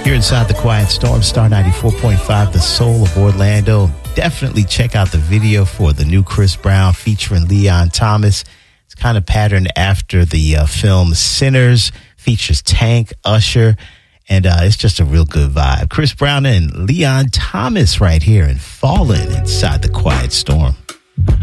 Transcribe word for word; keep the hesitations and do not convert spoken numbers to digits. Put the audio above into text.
You're inside the Quiet Storm, Star ninety-four point five, the soul of Orlando. Definitely check out the video for the new Chris Brown featuring Leon Thomas. It's kind of patterned after the uh, film Sinners, features Tank, Usher, and uh, it's just a real good vibe. Chris Brown and Leon Thomas right here and Fallen inside the Quiet Storm.